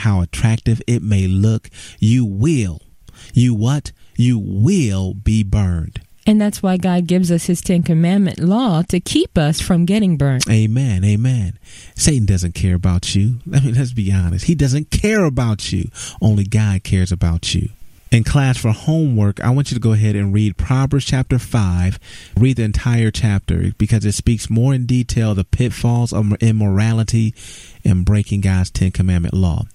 how attractive it may look, you will be burned. And that's why God gives us his 10 Commandment law to keep us from getting burnt. Amen. Amen. Satan doesn't care about you. I mean, let's be honest. He doesn't care about you. Only God cares about you. In class, for homework, I want you to go ahead and read Proverbs chapter 5. Read the entire chapter because it speaks more in detail the pitfalls of immorality and breaking God's 10 Commandment law.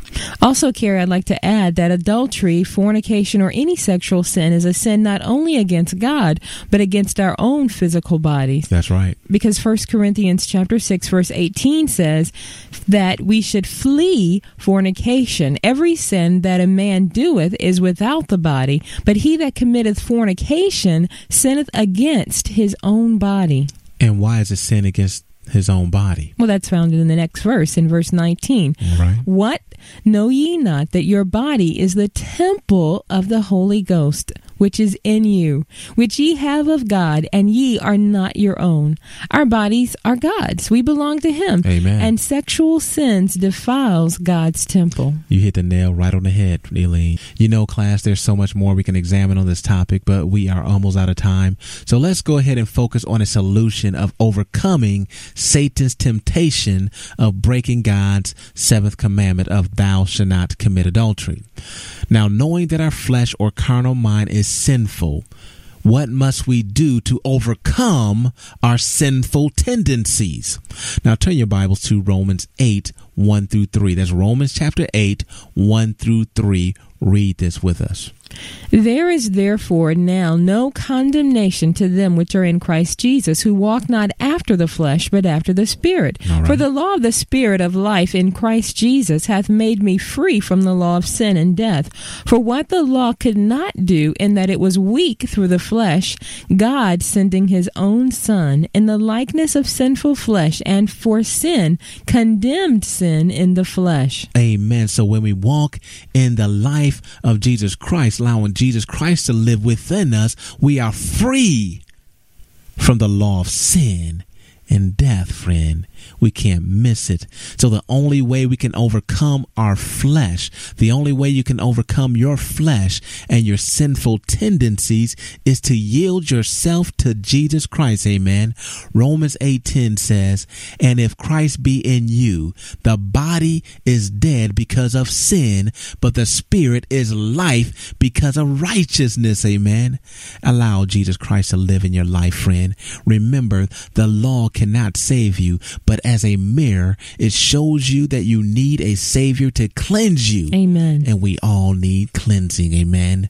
Also, Carrie, I'd like to add that adultery, fornication, or any sexual sin is a sin not only against God, but against our own physical bodies. That's right. Because 1 Corinthians chapter 6, verse 18 says that we should flee fornication. Every sin that a man doeth is without the body, but he that committeth fornication sinneth against his own body. And why is it sin against his own body? Well, that's found in the next verse, in verse 19. Right. What? Know ye not that your body is the temple of the Holy Ghost, which is in you, which ye have of God, and ye are not your own? Our bodies are God's. We belong to him. Amen. And sexual sins defiles God's temple. You hit the nail right on the head, Eileen. You know, class, there's so much more we can examine on this topic, but we are almost out of time. So let's go ahead and focus on a solution of overcoming Satan's temptation of breaking God's 7th commandment of thou shalt not commit adultery. Now, knowing that our flesh or carnal mind is sinful, what must we do to overcome our sinful tendencies? Now, turn your Bibles to Romans 8, 1 through 3. That's Romans chapter 8, 1 through 3. Read this with us. There is therefore now no condemnation to them which are in Christ Jesus, who walk not after the flesh, but after the Spirit. Right. For the law of the Spirit of life in Christ Jesus hath made me free from the law of sin and death. For what the law could not do, in that it was weak through the flesh, God, sending his own Son in the likeness of sinful flesh, and for sin, condemned sin in the flesh. Amen. So when we walk in the life of Jesus Christ, allowing Jesus Christ to live within us, we are free from the law of sin and death, friend. We can't miss it. So the only way we can overcome our flesh, the only way you can overcome your flesh and your sinful tendencies is to yield yourself to Jesus Christ. Amen. Romans 8:10 says, and if Christ be in you, the body is dead because of sin, but the spirit is life because of righteousness. Amen. Allow Jesus Christ to live in your life, friend. Remember, the law cannot save you, but as a mirror, it shows you that you need a Savior to cleanse you. Amen. And we all need cleansing. Amen.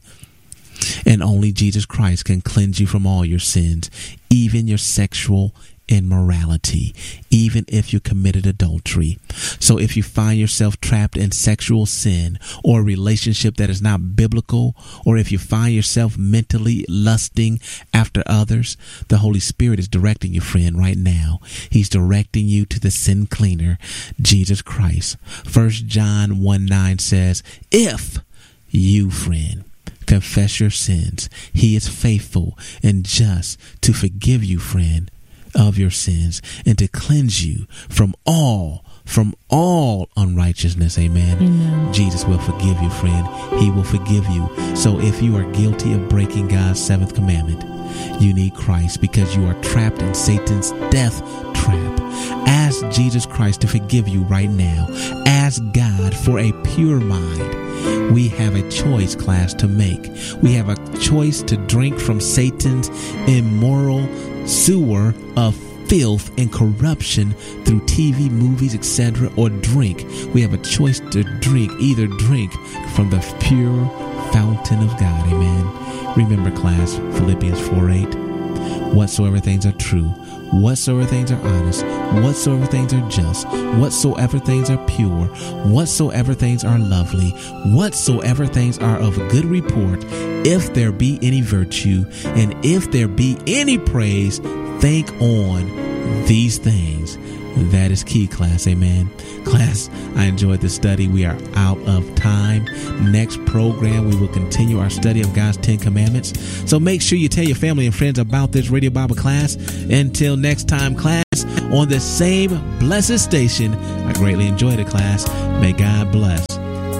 And only Jesus Christ can cleanse you from all your sins, even your sexual immorality, even if you committed adultery. So if you find yourself trapped in sexual sin or a relationship that is not biblical, or if you find yourself mentally lusting after others, the Holy Spirit is directing you, friend, right now. He's directing you to the sin cleaner, Jesus Christ. 1 John 1:9 says, if you, friend, confess your sins, he is faithful and just to forgive you, friend, of your sins and to cleanse you from all unrighteousness. Amen. Amen. Jesus will forgive you, friend. He will forgive you. So if you are guilty of breaking God's 7th commandment, you need Christ because you are trapped in Satan's death trap. Ask Jesus Christ to forgive you right now. Ask God for a pure mind. We have a choice, class, to make. We have a choice to drink from Satan's immoral sewer of filth and corruption through TV, movies, etc., or drink. We have a choice to drink, either drink from the pure fountain of God. Amen. Remember, class, Philippians 4:8. Whatsoever things are true, whatsoever things are honest, whatsoever things are just, whatsoever things are pure, whatsoever things are lovely, whatsoever things are of good report, if there be any virtue, and if there be any praise, think on these things. That is key, class. Amen. Class, I enjoyed the study. We are out of time. Next program, we will continue our study of God's 10 Commandments. So make sure you tell your family and friends about this Radio Bible class. Until next time, class, on the same blessed station. I greatly enjoyed it, class. May God bless.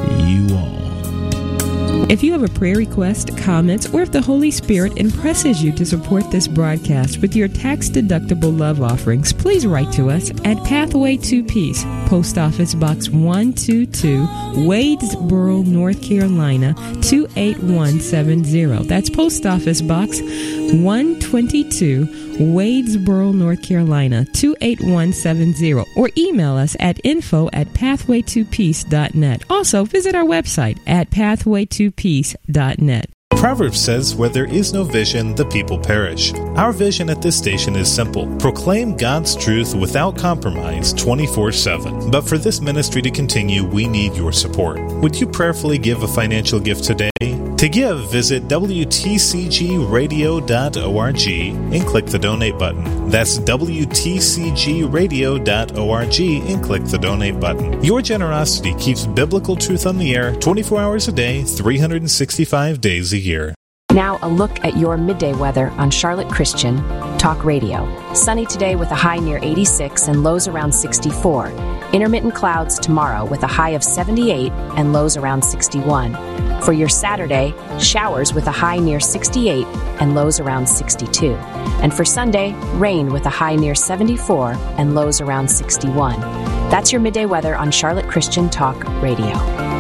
you all. If you have a prayer request, comments, or if the Holy Spirit impresses you to support this broadcast with your tax-deductible love offerings, please write to us at Pathway to Peace, Post Office Box 122, Wadesboro, North Carolina, 28170. That's Post Office Box 122, Wadesboro, North Carolina, 28170. Or email us at info@pathwaytopeace.net. Also, visit our website at pathwaytopeace.net. Proverbs says, where there is no vision, the people perish. Our vision at this station is simple. Proclaim God's truth without compromise 24/7. But for this ministry to continue, we need your support. Would you prayerfully give a financial gift today? To give, visit WTCGradio.org and click the donate button. That's WTCGradio.org and click the donate button. Your generosity keeps biblical truth on the air 24 hours a day, 365 days a year. Now a look at your midday weather on Charlotte Christian Talk Radio. Sunny today with a high near 86 and lows around 64. Intermittent clouds tomorrow with a high of 78 and lows around 61. For your Saturday, showers with a high near 68 and lows around 62. And for Sunday, rain with a high near 74 and lows around 61. That's your midday weather on Charlotte Christian Talk Radio.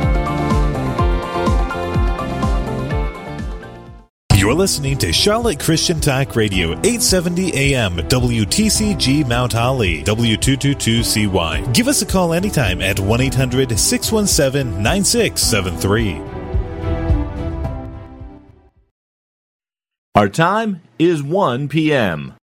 You're listening to Charlotte Christian Talk Radio, 870 AM, WTCG Mount Holly, W222CY. Give us a call anytime at 1-800-617-9673. Our time is 1 p.m.